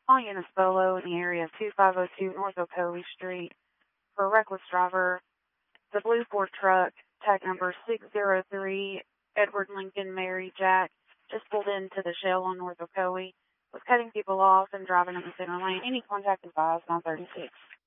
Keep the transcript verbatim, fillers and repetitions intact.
calling in a Spolo in the area of two five zero two North Ocoee Street for a reckless driver. The blue Ford truck, tag number six zero three, Edward Lincoln Mary Jack, just pulled into the Shell on North Ocoee, was cutting people off and driving in the center lane. Any contact advised, nine thirty-six.